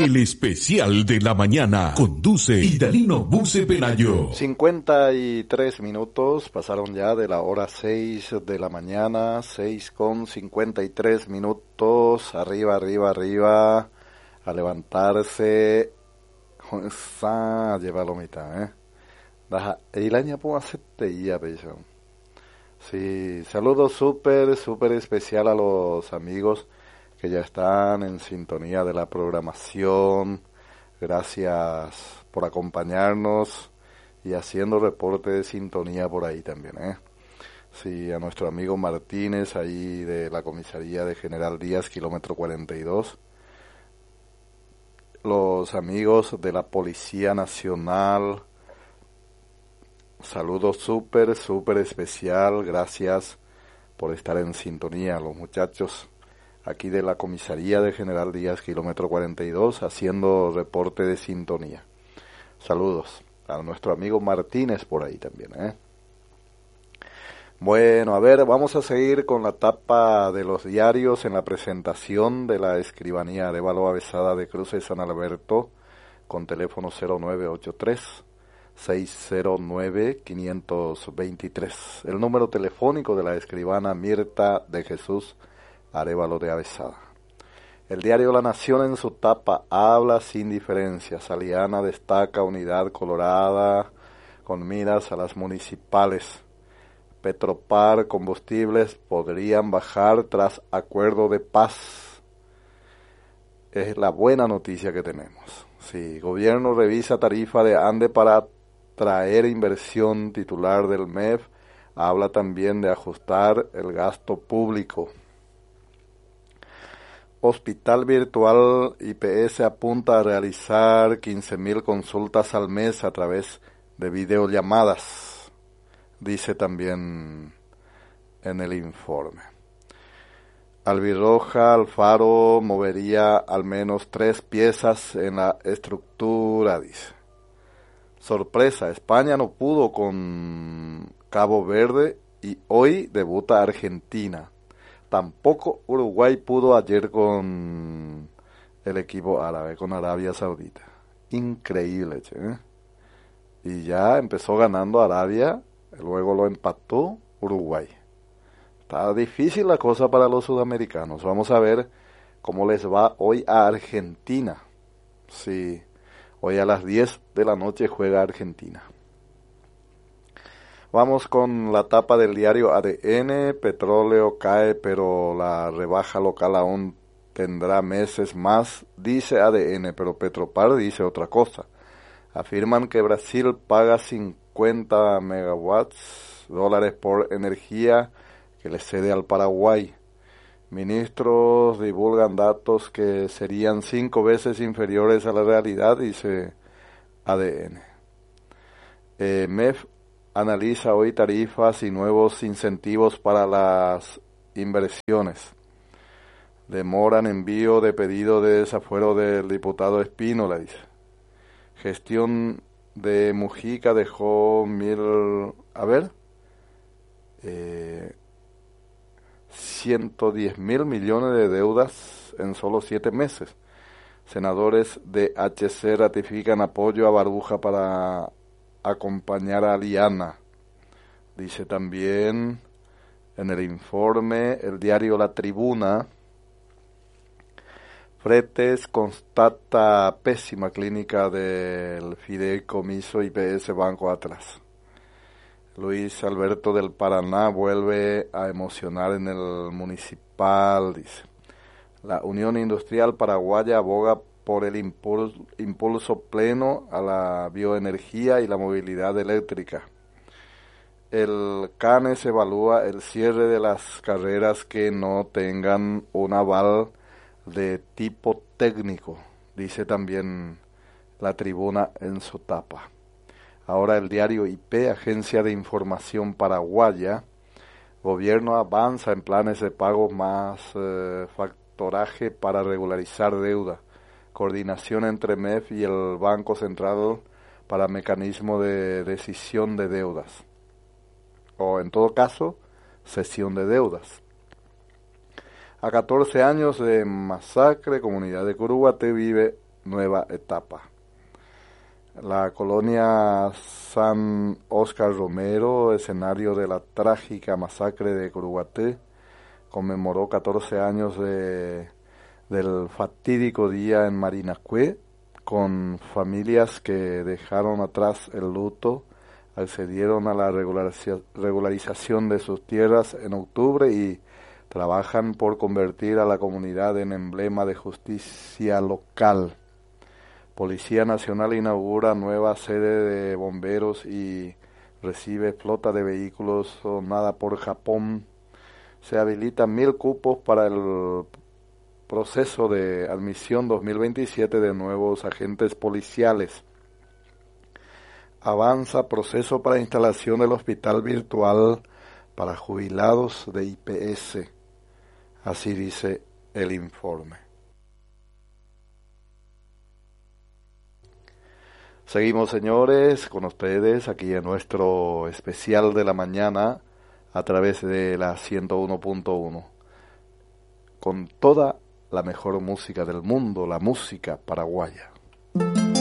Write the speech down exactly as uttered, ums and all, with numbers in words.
El especial de la mañana conduce Idalino Buse Pelayo. cincuenta y tres minutos pasaron ya de la hora seis de la mañana, seis con cincuenta y tres minutos, arriba, arriba, arriba, a levantarse, a llevar la mitad, eh. Deja, el año puedo hacerte ya, pecho. Sí, saludos súper, súper especial a los amigos que ya están en sintonía de la programación. Gracias por acompañarnos y haciendo reporte de sintonía por ahí también, ¿eh? Sí, a nuestro amigo Martínez ahí de la comisaría de General Díaz, kilómetro cuarenta y dos. Los amigos de la Policía Nacional, saludos súper, súper especial. Gracias por estar en sintonía, los muchachos aquí de la comisaría de General Díaz, kilómetro cuarenta y dos, haciendo reporte de sintonía. Saludos a nuestro amigo Martínez por ahí también, ¿eh? Bueno, a ver, vamos a seguir con la tapa de los diarios en la presentación de la escribanía Arévalo Avesada de Cruces San Alberto, con teléfono cero nueve ocho tres, seis cero nueve, cinco dos tres. El número telefónico de la escribana Mirta de Jesús Arévalo de Avesada. El diario La Nación en su tapa habla sin diferencias. Aliana destaca unidad colorada con miras a las municipales. Petropar combustibles podrían bajar tras acuerdo de paz. Es la buena noticia que tenemos. Sí, gobierno revisa tarifa de ANDE para traer inversión. Titular del M E F habla también de ajustar el gasto público. Hospital Virtual I P S apunta a realizar quince mil consultas al mes a través de videollamadas, dice también en el informe. Albirroja Alfaro movería al menos tres piezas en la estructura, dice. Sorpresa, España no pudo con Cabo Verde y hoy debuta Argentina. Tampoco Uruguay pudo ayer con el equipo árabe, con Arabia Saudita. Increíble, che, ¿eh? Y ya empezó ganando Arabia, luego lo empató Uruguay. Está difícil la cosa para los sudamericanos. Vamos a ver cómo les va hoy a Argentina. Sí, hoy a las diez de la noche juega Argentina. Vamos con la tapa del diario A D N. Petróleo cae, pero la rebaja local aún tendrá meses más, dice A D N, pero Petropar dice otra cosa. Afirman que Brasil paga cincuenta megawatts dólares por energía que le cede al Paraguay. Ministros divulgan datos que serían cinco veces inferiores a la realidad, dice A D N. Eh, M E F analiza hoy tarifas y nuevos incentivos para las inversiones. Demoran envío de pedido de desafuero del diputado Espínola, dice. Gestión de Mujica dejó mil, a ver, eh, ciento diez mil millones de deudas en solo siete meses. Senadores de H C ratifican apoyo a Barbuja para acompañar a Aliana, dice también en el informe el diario La Tribuna. Fretes constata pésima clínica del fideicomiso I P S Banco Atlas. Luis Alberto del Paraná vuelve a emocionar en el municipal, dice. La Unión Industrial Paraguaya aboga por el impulso, impulso pleno a la bioenergía y la movilidad eléctrica. El CANES evalúa el cierre de las carreras que no tengan un aval de tipo técnico, dice también La Tribuna en su tapa. Ahora el diario I P, Agencia de Información Paraguaya. Gobierno avanza en planes de pago más eh, factoraje para regularizar deuda. Coordinación entre M E F y el Banco Central para mecanismo de decisión de deudas. O en todo caso, cesión de deudas. A catorce años de masacre, comunidad de Curuguaté vive nueva etapa. La colonia San Óscar Romero, escenario de la trágica masacre de Curuguaté, conmemoró catorce años de, del fatídico día en Marinacue, con familias que dejaron atrás el luto, accedieron a la regularización de sus tierras en octubre y trabajan por convertir a la comunidad en emblema de justicia local. Policía Nacional inaugura nueva sede de bomberos y recibe flota de vehículos donada por Japón. Se habilitan mil cupos para el proceso de admisión dos mil veintisiete de nuevos agentes policiales. Avanza proceso para instalación del hospital virtual para jubilados de I P S. Así dice el informe. Seguimos, señores, con ustedes aquí en nuestro especial de la mañana a través de la ciento uno punto uno. Con toda la mejor música del mundo, la música paraguaya.